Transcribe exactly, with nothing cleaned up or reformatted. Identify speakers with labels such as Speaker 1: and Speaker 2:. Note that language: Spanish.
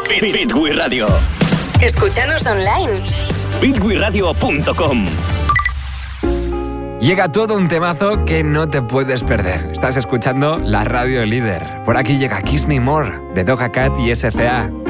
Speaker 1: Fit, Fit Wii Radio.
Speaker 2: Escúchanos online.
Speaker 1: fit wi radio punto com.
Speaker 3: Llega todo un temazo que no te puedes perder. Estás escuchando la radio líder. Por aquí llega Kiss Me More de Doja Cat y S C A.